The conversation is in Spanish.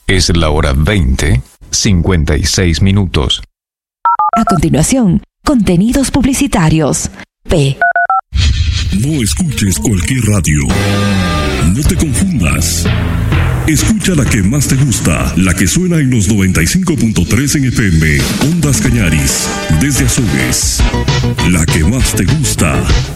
Es la hora 20:56. A continuación, contenidos publicitarios. P. No escuches cualquier radio. No te confundas. Escucha la que más te gusta, la que suena en los 95.3 en FM, Ondas Cañaris, desde Azogues. La que más te gusta.